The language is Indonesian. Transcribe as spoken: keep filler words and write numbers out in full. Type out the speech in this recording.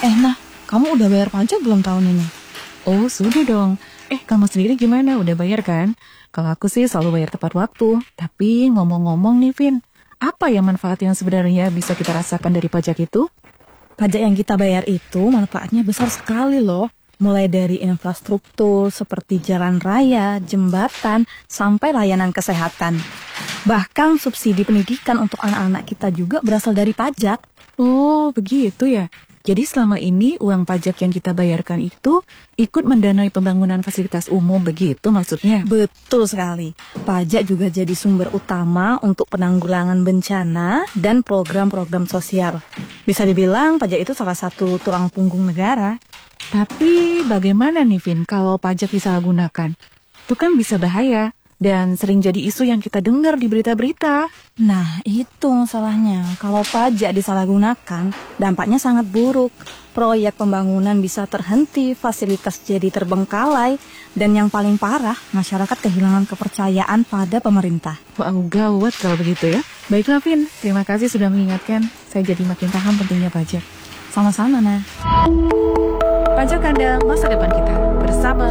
Eh, nah, kamu udah bayar pajak belum tahun ini? Oh, sudah dong. Eh, kamu sendiri gimana? Udah bayar kan? Kalau aku sih selalu bayar tepat waktu. Tapi ngomong-ngomong nih, Vin, apa ya manfaat yang sebenarnya bisa kita rasakan dari pajak itu? Pajak yang kita bayar itu manfaatnya besar sekali loh. Mulai dari infrastruktur seperti jalan raya, jembatan, sampai layanan kesehatan. Bahkan subsidi pendidikan untuk anak-anak kita juga berasal dari pajak. Oh, begitu ya. Jadi selama ini uang pajak yang kita bayarkan itu ikut mendanai pembangunan fasilitas umum, begitu maksudnya? Betul sekali. Pajak juga jadi sumber utama untuk penanggulangan bencana dan program-program sosial. Bisa dibilang pajak itu salah satu tulang punggung negara. Tapi bagaimana nih, Vin, kalau pajak disalahgunakan? Itu kan bisa bahaya dan sering jadi isu yang kita dengar di berita-berita. Nah, itu masalahnya. Kalau pajak disalahgunakan, dampaknya sangat buruk. Proyek pembangunan bisa terhenti, fasilitas jadi terbengkalai, dan yang paling parah, masyarakat kehilangan kepercayaan pada pemerintah. Wah, gawat kalau begitu ya. Baiklah, Vin, terima kasih sudah mengingatkan. Saya jadi makin paham pentingnya pajak. Sama-sama, nah. Pajak Kandang Masa Depan Kita bersama